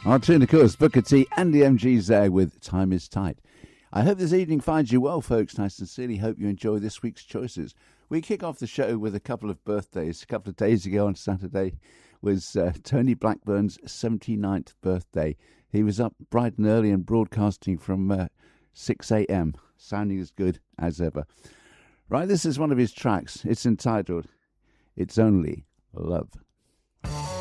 Our tune, of course, Booker T and the MGs there with Time is Tight. I hope this evening finds you well, folks, and I sincerely hope you enjoy this week's choices. We kick off the show with a couple of birthdays. A couple of days ago on Saturday was Tony Blackburn's 79th birthday. He was up bright and early and broadcasting from 6 a.m, sounding as good as ever. Right, this is one of his tracks. It's entitled It's Only Love.